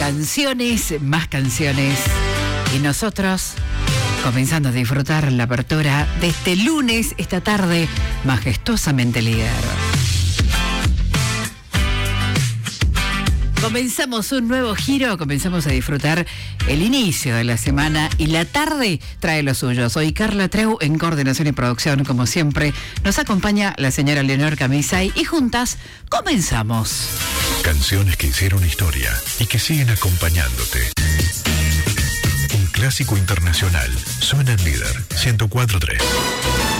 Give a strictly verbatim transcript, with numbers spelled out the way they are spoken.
Canciones, más canciones. Y nosotros comenzando a disfrutar la apertura de este lunes, esta tarde, majestuosamente líder. Comenzamos un nuevo giro, comenzamos a disfrutar el inicio de la semana y la tarde trae lo suyo. Soy Carla Treu en coordinación y producción, como siempre. Nos acompaña la señora Leonor Camisay y juntas comenzamos. Canciones que hicieron historia y que siguen acompañándote. Un clásico internacional suena en Líder ciento cuatro punto tres.